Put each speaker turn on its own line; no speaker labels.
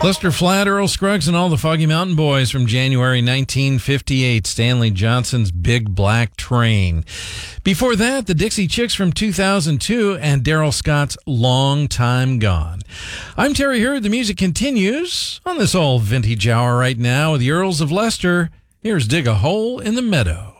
Lester Flatt, Earl Scruggs, and all the Foggy Mountain Boys from January 1958, Stanley Johnson's Big Black Train. Before that, the Dixie Chicks from 2002 and Daryl Scott's Long Time Gone. I'm Terry Hurd. The music continues on this old vintage hour right now with the Earls of Leicester. Here's Dig a Hole in the Meadow.